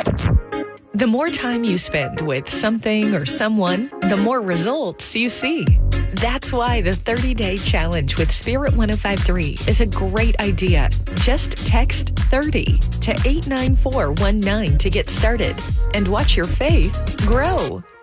The more time you spend with something or someone, the more results you see. That's why the 30-day challenge with Spirit 105.3 is a great idea. Just text 30 to 89419 to get started and watch your faith grow.